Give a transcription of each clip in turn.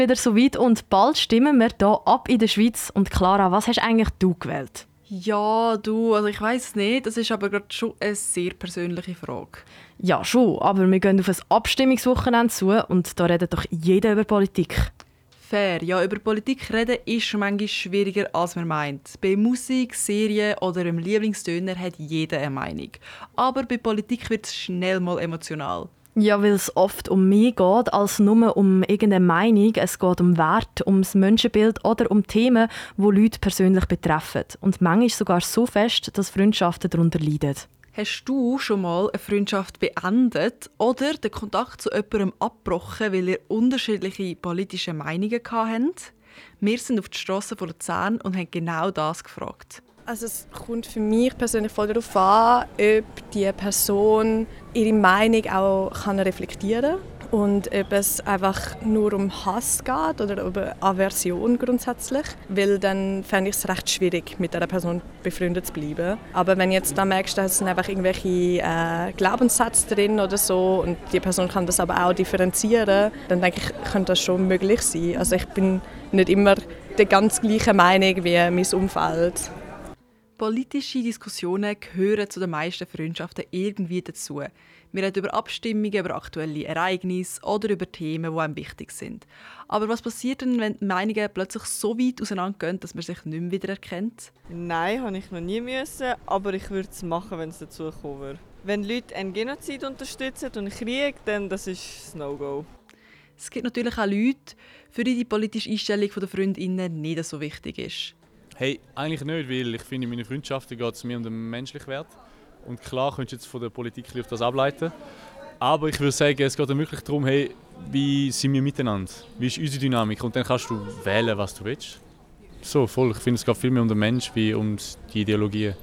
Wieder so weit und bald stimmen wir hier ab in der Schweiz. Und Clara, was hast eigentlich du gewählt? Ja, also ich weiss nicht, das ist aber gerade schon eine sehr persönliche Frage. Ja, schon, aber wir gehen auf ein Abstimmungswochenende zu und da redet doch jeder über Politik. Fair, ja, über Politik reden ist manchmal schwieriger, als man meint. Bei Musik, Serien oder einem Lieblingsdöner hat jeder eine Meinung. Aber bei Politik wird es schnell mal emotional. Ja, weil es oft um mehr geht als nur um irgendeine Meinung. Es geht um Wert, ums Menschenbild oder um Themen, die Leute persönlich betreffen. Und manchmal sogar so fest, dass Freundschaften darunter leiden. Hast du schon mal eine Freundschaft beendet oder den Kontakt zu jemandem abgebrochen, weil ihr unterschiedliche politische Meinungen hattet? Wir sind auf die Strasse von Luzern und haben genau das gefragt. Also es kommt für mich persönlich voll darauf an, ob die Person ihre Meinung auch reflektieren kann und ob es einfach nur um Hass geht oder um Aversion grundsätzlich. Weil dann fände ich es recht schwierig, mit dieser Person befreundet zu bleiben. Aber wenn jetzt dann merkst, da sind einfach irgendwelche Glaubenssätze drin oder so und die Person kann das aber auch differenzieren, dann denke ich, könnte das schon möglich sein. Also ich bin nicht immer der ganz gleichen Meinung wie mein Umfeld. Politische Diskussionen gehören zu den meisten Freundschaften irgendwie dazu. Wir reden über Abstimmungen, über aktuelle Ereignisse oder über Themen, die einem wichtig sind. Aber was passiert denn, wenn die Meinungen plötzlich so weit auseinandergehen, dass man sich nicht mehr wiedererkennt? Nein, habe ich noch nie müssen, aber ich würde es machen, wenn es dazu kommen würde. Wenn Leute einen Genozid unterstützen und einen Krieg, dann das ist ein No-Go. Es gibt natürlich auch Leute, für die politische Einstellung der Freundinnen nicht so wichtig ist. Hey, eigentlich nicht, weil ich finde, in meinen Freundschaften geht es mir um den menschlichen Wert. Und klar könntest du jetzt von der Politik auf das ableiten. Aber ich würde sagen, es geht wirklich darum, hey, wie sind wir miteinander? Wie ist unsere Dynamik? Und dann kannst du wählen, was du willst. So, voll. Ich finde, es geht viel mehr um den Menschen wie um die Ideologien.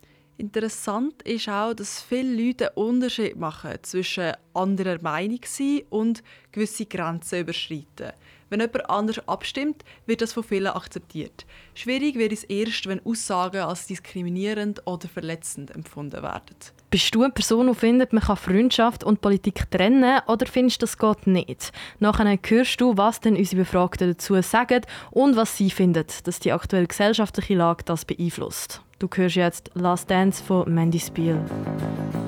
Interessant ist auch, dass viele Leute einen Unterschied machen zwischen anderer Meinung sein und gewisse Grenzen überschreiten. Wenn jemand anders abstimmt, wird das von vielen akzeptiert. Schwierig wird es erst, wenn Aussagen als diskriminierend oder verletzend empfunden werden. Bist du eine Person, die findet, man kann Freundschaft und Politik trennen, oder findest du, das geht nicht? Nachher hörst du, was denn unsere Befragten dazu sagen und was sie finden, dass die aktuelle gesellschaftliche Lage das beeinflusst. Du hörst jetzt «Last Dance» von Mandy Spiel.